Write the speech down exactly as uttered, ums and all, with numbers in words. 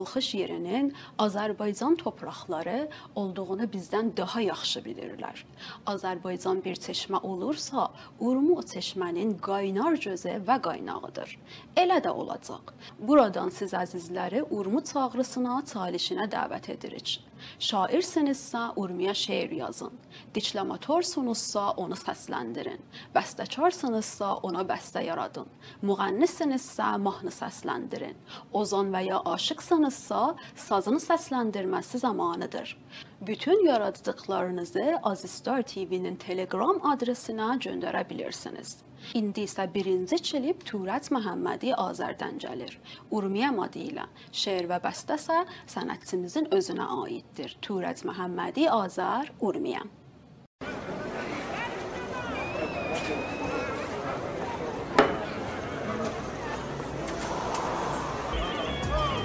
Qalxış yerinin Azərbaycan torpaqları olduğunu bizdən daha yaxşı bilirlər. Azərbaycan bir çeşmə olursa, Urmu o çeşmənin qaynar gözü və qaynağıdır. Elə də olacaq. Buradan siz əzizləri Urmu çağrısına, çağrışına dəvət edirik. Şairsinizsə Urmiya şeir yazın. Diklamatorsunuzsa onu səsləndirin. Bəstəkarsınızsa ona bəstə yaradın. Müğənnisinizsə mahnı səsləndirin. Ozan və ya aşıqsınızsa sazını səsləndirməsi zamanıdır. Bütün yaradıcılıqlarınızı Azistar T V-nin Telegram adresinə göndərə bilirsiniz. İndi isə birinci klip Turət Məhəmmədi Azərdən gəlir. Urmiyəm adı ilə. Şeir və bəstə isə sənətçimizin özünə aiddir. Turət Məhəmmədi Azər, Urmiyəm.